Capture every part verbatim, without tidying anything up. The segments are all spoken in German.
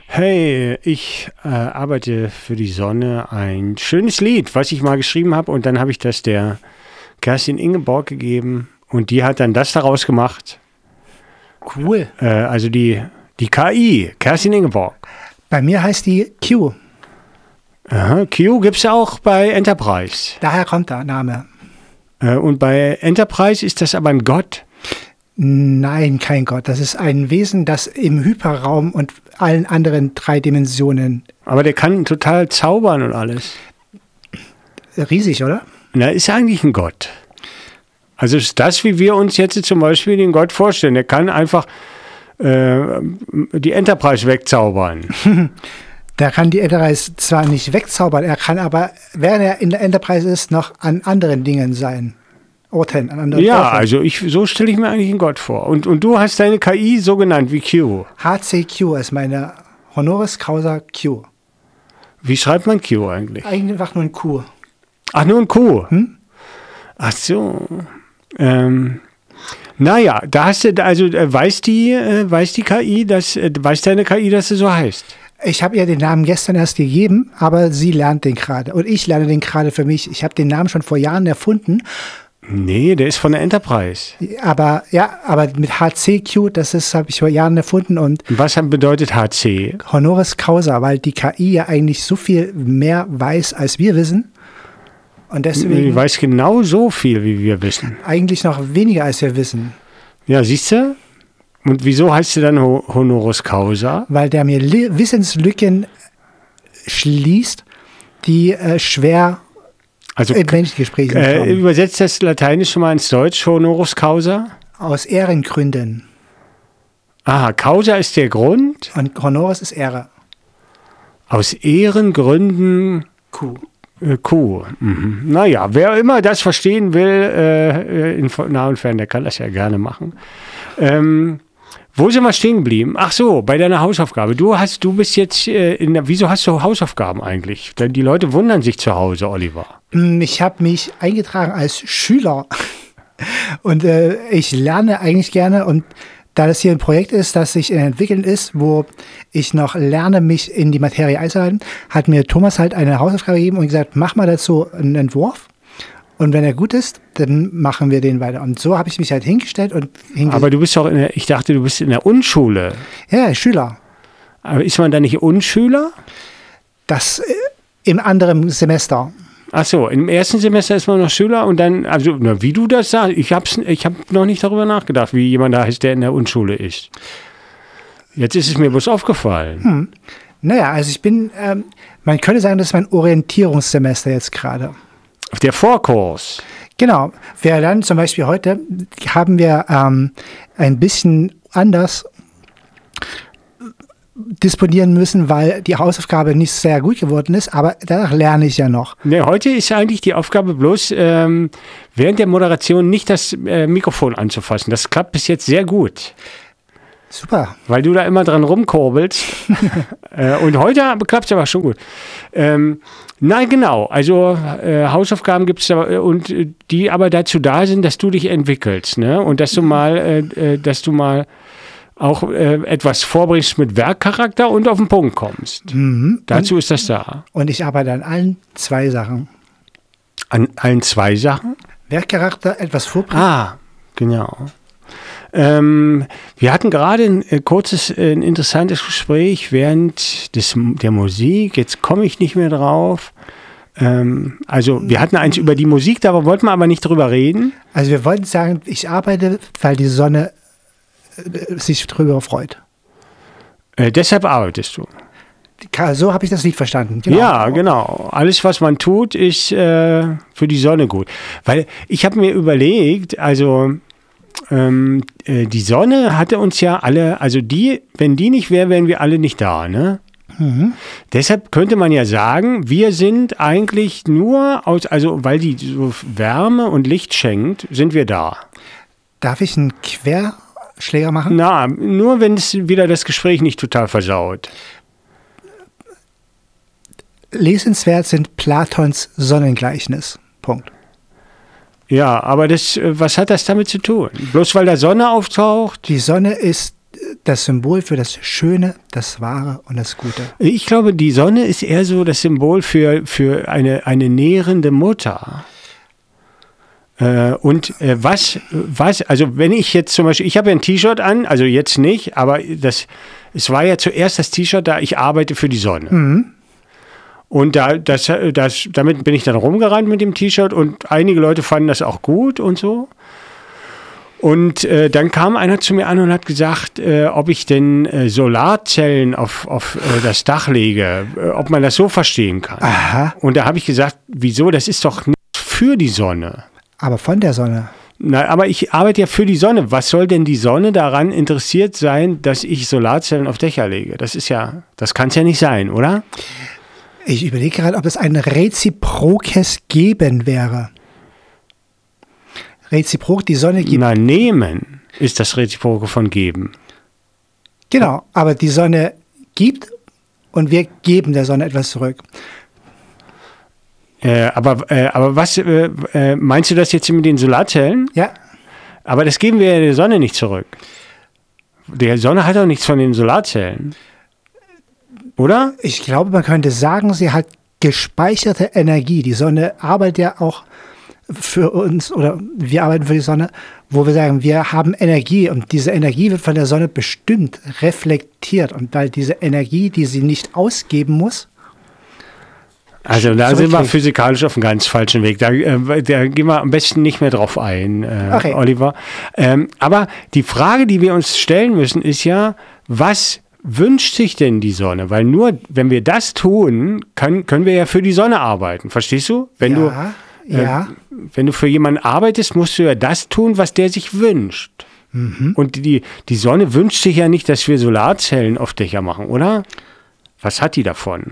Hey, ich äh, arbeite für die Sonne ein schönes Lied, was ich mal geschrieben habe und dann habe ich das der Kerstin Ingeborg gegeben und die hat dann das daraus gemacht. Cool. Äh, also die, die K I, Kerstin Ingeborg. Bei mir heißt die Q. Aha, Q gibt es auch bei Enterprise. Daher kommt der Name. Äh, und bei Enterprise ist das aber ein Gott. Nein, kein Gott. Das ist ein Wesen, das im Hyperraum und allen anderen drei Dimensionen. Aber der kann total zaubern und alles. Riesig, oder? Na, ist eigentlich ein Gott. Also ist das, wie wir uns jetzt zum Beispiel den Gott vorstellen. Der kann einfach äh, die Enterprise wegzaubern. Der kann die Enterprise zwar nicht wegzaubern, er kann aber, während er in der Enterprise ist, noch an anderen Dingen sein. Orten, an anderen Ja, Orten. also ich, so stelle ich mir eigentlich einen Gott vor. Und, und du hast deine K I so genannt wie Q. H C Q ist meine Honoris Causa Q. Wie schreibt man Q eigentlich? Einfach nur ein Q. Ach, nur ein Q. Hm? Ach so. Ähm, naja, da hast du, also äh, weiß die, äh, weiß die K I, dass, äh, weiß deine K I, dass sie so heißt? Ich habe ihr den Namen gestern erst gegeben, aber sie lernt den gerade. Und ich lerne den gerade für mich. Ich habe den Namen schon vor Jahren erfunden. Nee, der ist von der Enterprise. Aber ja, aber mit H C Q, das ist, habe ich vor Jahren erfunden. Und Was bedeutet H C? Honoris Causa, weil die K I ja eigentlich so viel mehr weiß, als wir wissen. Und Die deswegen weiß genau so viel, wie wir wissen. eigentlich noch weniger, als wir wissen. Ja, siehst du? Und wieso heißt sie dann Ho- Honoris Causa? Weil der mir Li- Wissenslücken schließt, die äh, schwer Also in Menschengesprächen äh, kommen. übersetzt das Lateinische mal ins Deutsch, Honoris Causa? Aus Ehrengründen. Aha, Causa ist der Grund. Und Honoris ist Ehre. Aus Ehrengründen Q. äh, Q. Mhm. Naja, wer immer das verstehen will, äh, in nah und fern, der kann das ja gerne machen. Ähm, wo sind wir stehen geblieben? Ach so, bei deiner Hausaufgabe. Du hast, du bist jetzt äh, in der, wieso hast du Hausaufgaben eigentlich? Denn die Leute wundern sich zu Hause, Oliver. Ich habe mich eingetragen als Schüler und äh, ich lerne eigentlich gerne und da das hier ein Projekt ist, das sich entwickeln ist, wo ich noch lerne, mich in die Materie einzuhalten, hat mir Thomas halt eine Hausaufgabe gegeben und gesagt, mach mal dazu einen Entwurf und wenn er gut ist, dann machen wir den weiter. Und so habe ich mich halt hingestellt und hingestellt. Aber du bist doch in der, ich dachte, du bist in der Unschule. Ja, Schüler. Aber ist man da nicht Unschüler? Das äh, im anderen Semester. Ach so, im ersten Semester ist man noch Schüler und dann, also na, wie du das sagst, ich habe ich hab noch nicht darüber nachgedacht, wie jemand da ist, der in der Unschule ist. Jetzt ist es mir bloß aufgefallen. Hm. Naja, also ich bin, ähm, man könnte sagen, das ist mein Orientierungssemester jetzt gerade. Der Vorkurs. Genau. Wir lernen zum Beispiel heute, haben wir ähm, ein bisschen anders disponieren müssen, weil die Hausaufgabe nicht sehr gut geworden ist, aber danach lerne ich ja noch. Ne, heute ist eigentlich die Aufgabe bloß, ähm, während der Moderation nicht das äh, Mikrofon anzufassen. Das klappt bis jetzt sehr gut, Super. weil du da immer dran rumkurbelst. äh, und heute klappt es aber schon gut. Ähm, nein, genau. Also äh, Hausaufgaben gibt es da und äh, die aber dazu da sind, dass du dich entwickelst, ne? Und dass du mal, äh, äh, dass du mal auch äh, etwas vorbringst mit Werkcharakter und auf den Punkt kommst. Mhm. Dazu ist das da. Und ich arbeite an allen zwei Sachen. An allen zwei Sachen? Werkcharakter, etwas vorbringen. Ah, genau. Ähm, wir hatten gerade ein äh, kurzes, äh, ein interessantes Gespräch während des, der Musik. Jetzt komme ich nicht mehr drauf. Ähm, also wir hatten eins über die Musik, da wollten wir aber nicht drüber reden. Also wir wollten sagen, ich arbeite, weil die Sonne äh, sich drüber freut. Äh, deshalb arbeitest du. So habe ich das Lied verstanden. Ja, genau. Alles, was man tut, ist äh, für die Sonne gut. Weil ich habe mir überlegt, also ähm, äh, die Sonne hatte uns ja alle, also die, wenn die nicht wäre, wären wir alle nicht da, ne? Mhm. Deshalb könnte man ja sagen, wir sind eigentlich nur aus, also weil die so Wärme und Licht schenkt, sind wir da. Darf ich einen Querschläger machen? Na, nur wenn es wieder das Gespräch nicht total versaut. Lesenswert sind Platons Sonnengleichnis. Punkt. Ja, aber das, was hat das damit zu tun? Bloß weil da Sonne auftaucht? Die Sonne ist das Symbol für das Schöne, das Wahre und das Gute. Ich glaube, die Sonne ist eher so das Symbol für, für eine, eine nährende Mutter. Äh, und äh, was, was, also wenn ich jetzt zum Beispiel, ich habe ja ein T-Shirt an, also jetzt nicht, aber das, es war ja zuerst das T-Shirt da, ich arbeite für die Sonne. Mhm. Und da, das, das, damit bin ich dann rumgerannt mit dem T-Shirt und einige Leute fanden das auch gut und so. Und äh, dann kam einer zu mir an und hat gesagt, äh, ob ich denn äh, Solarzellen auf, auf äh, das Dach lege, äh, ob man das so verstehen kann. Aha. Und da habe ich gesagt, wieso, das ist doch nicht für die Sonne. Aber von der Sonne. Na, aber ich arbeite ja für die Sonne. Was soll denn die Sonne daran interessiert sein, dass ich Solarzellen auf Dächer lege? Das ist ja, das kann es ja nicht sein, oder? Ich überlege gerade, ob es ein reziprokes Geben wäre. Reziprok, die Sonne gibt. Na, nehmen ist das Reziproke von geben. Genau, aber die Sonne gibt und wir geben der Sonne etwas zurück. Äh, aber, äh, aber was, äh, äh, meinst du das jetzt mit den Solarzellen? Ja. Aber das geben wir ja der Sonne nicht zurück. Die Sonne hat doch nichts von den Solarzellen. Oder? Ich glaube, man könnte sagen, sie hat gespeicherte Energie. Die Sonne arbeitet ja auch für uns, oder wir arbeiten für die Sonne, wo wir sagen, wir haben Energie und diese Energie wird von der Sonne bestimmt, reflektiert. Und weil diese Energie, die sie nicht ausgeben muss, also da sind wir physikalisch auf einem ganz falschen Weg. Da, äh, da gehen wir am besten nicht mehr drauf ein, äh, okay. Oliver. Ähm, aber die Frage, die wir uns stellen müssen, ist ja, was wünscht sich denn die Sonne? Weil nur, wenn wir das tun, können, können wir ja für die Sonne arbeiten. Verstehst du? Wenn ja, du, äh, ja. Wenn du für jemanden arbeitest, musst du ja das tun, was der sich wünscht. Mhm. Und die, die Sonne wünscht sich ja nicht, dass wir Solarzellen auf Dächer machen, oder? Was hat die davon?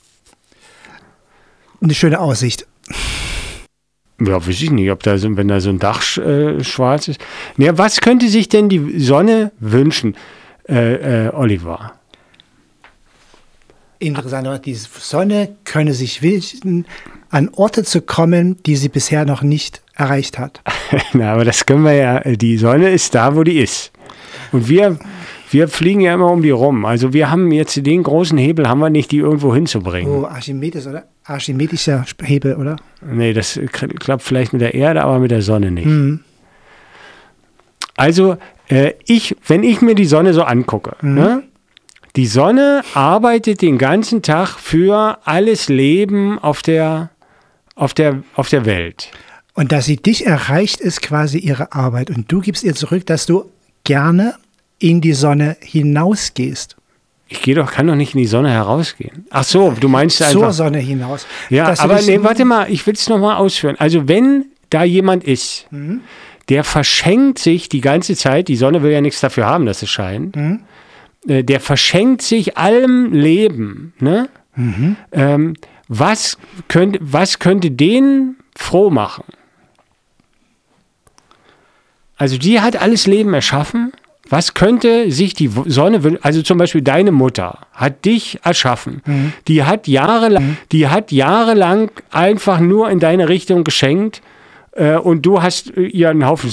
Eine schöne Aussicht. Ja, weiß ich nicht, ob da so, wenn da so ein Dach äh, schwarz ist. Ja, was könnte sich denn die Sonne wünschen, äh, äh, Oliver? Interessant, die Sonne könne sich wünschen, an Orte zu kommen, die sie bisher noch nicht erreicht hat. Na, aber das können wir ja, die Sonne ist da, wo die ist. Und wir, wir fliegen ja immer um die rum. Also wir haben jetzt den großen Hebel, haben wir nicht, die irgendwo hinzubringen. Oh, Archimedes, oder? Archimedischer Hebel, oder? Nee, das klappt vielleicht mit der Erde, aber mit der Sonne nicht. Mhm. Also, äh, ich, wenn ich mir die Sonne so angucke, mhm. ne? Die Sonne arbeitet den ganzen Tag für alles Leben auf der, auf der, auf der Welt. Und dass sie dich erreicht, ist quasi ihre Arbeit. Und du gibst ihr zurück, dass du gerne in die Sonne hinausgehst. Ich gehe doch, kann doch nicht in die Sonne herausgehen. Ach so, du meinst einfach. Zur Sonne hinaus. Ja, aber nee, warte mal, ich will es nochmal ausführen. Also wenn da jemand ist, mhm. der verschenkt sich die ganze Zeit, die Sonne will ja nichts dafür haben, dass es scheint, mhm. der verschenkt sich allem Leben, ne? Mhm. Ähm, was, könnt, was könnte den froh machen? Also die hat alles Leben erschaffen. Was könnte sich die Sonne wünschen? Also zum Beispiel deine Mutter hat dich erschaffen. Mhm. Die hat jahrelang, mhm. die hat jahrelang einfach nur in deine Richtung geschenkt äh, und du hast ihr einen Haufen